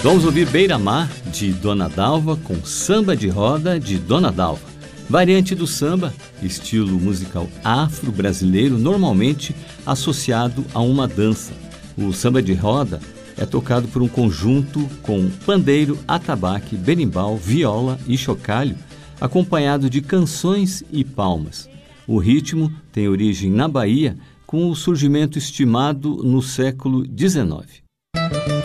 Vamos ouvir Beira-Mar, de Dona Dalva, com Samba de Roda, de Dona Dalva. Variante do samba, estilo musical afro-brasileiro, normalmente associado a uma dança. O samba de roda é tocado por um conjunto com pandeiro, atabaque, berimbau, viola e chocalho, acompanhado de canções e palmas. O ritmo tem origem na Bahia, com o surgimento estimado no século XIX.